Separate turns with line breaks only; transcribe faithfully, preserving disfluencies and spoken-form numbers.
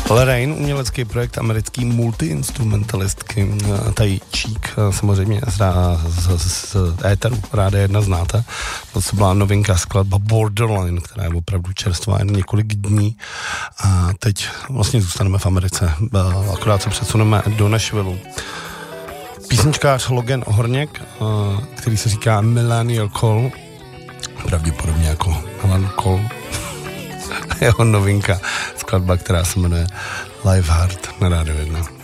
Lorraine, umělecký projekt americký multiinstrumentalistky Tai Cheek, samozřejmě z, z, z, z éteru Rádia jedna znáte. To byla novinka skladba Borderline, která je opravdu čerstvá jen několik dní. A teď vlastně zůstaneme v Americe, akorát se přesuneme do Nashvilleu. Písničkář Logan Horněk, který se říká Millennial Call, pravděpodobně jako Milan Call, jeho novinka, skladba, která se jmenuje Live Hard na Rádiu jedna.